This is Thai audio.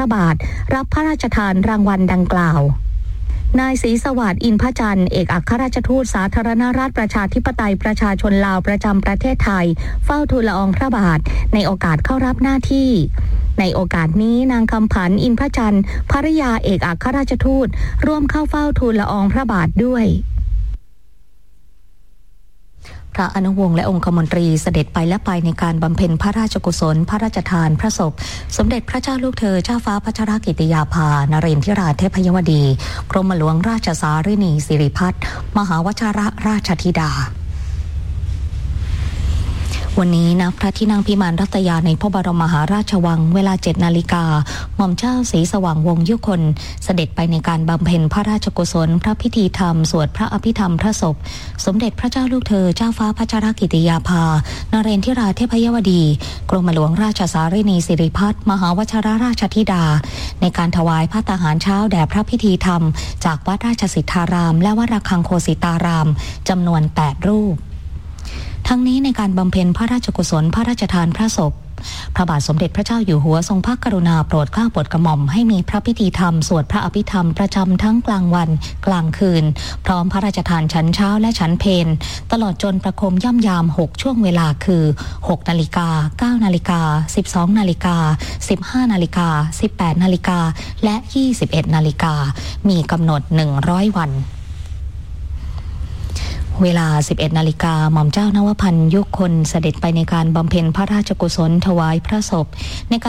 ระบาทรับพระราชทานรางวัลดังกล่าวนายศรีสวัสดิ์อินทจันทร์เอกอัครราชทูตสาธารณรัฐประชาธิปไตยประชาชนลาวประจำประเทศไทยเฝ้าทูลละอองพระบาทในโอกาสเข้ารับหน้าที่ในโอกาสนี้นางคำผันอินทจันทร์ภริยาเอกอัครราชทูตร่วมเข้าเฝ้าทูลละอองพระบาทด้วยพระอนุวงศ์และองคมนตรีเสด็จไปและไปในการบำเพ็ญพระราชกุศลพระราชทานพระศพสมเด็จพระเจ้าลูกเธอเจ้าฟ้าพัชรกิติยาภานเรนทิราเทพยวดีกรมหลวงราชสารินีสิริพัฒน์มหาวชิรราชธิดาวันนี้ณพระที่นั่งพิมานรัตยาในพระบรมมหาราชวังเวลา 7 นาฬิกาหม่อมเจ้าศรีสว่างวงศ์ยุคนเสด็จไปในการบำเพ็ญพระราชกุศลพระพิธีธรรมสวดพระอภิธรรมพระศพสมเด็จพระเจ้าลูกเธอเจ้าฟ้าพัชรกิติยาภานเรนทิราเทพยวดีกรมหลวงราชสารินีสิริพัฒน์มหาวชิรราชธิดาในการถวายภัตตาหารเช้าแด่พระพิธีธรรมจากวัดราชสิทธารามและวัดระฆังโคสิตารามจำนวน 8 รูปทั้งนี้ในการบำเพ็ญพระราชกุศลพระราชทานพระศพพระบาทสมเด็จพระเจ้าอยู่หัวทรงพระกรุณาโปรดเกล้าโปรดกระหม่อมให้มีพระพิธีธรรมสวดพระอภิธรรมประจำทั้งกลางวันกลางคืนพร้อมพระราชทานฉันเช้าและฉันเพลตลอดจนประโคมย่ำยาม6ช่วงเวลาคือ 6 นาฬิกา 9 นาฬิกา 12 นาฬิกา 15 นาฬิกา 18 นาฬิกาและ 21 นาฬิกามีกำหนด100 วันเวลา 11 นาฬิกาหม่อมเจ้านวพันธ์ยุคนเสด็จไปในการบำเพ็ญพระราชกุศลถวายพระศพใน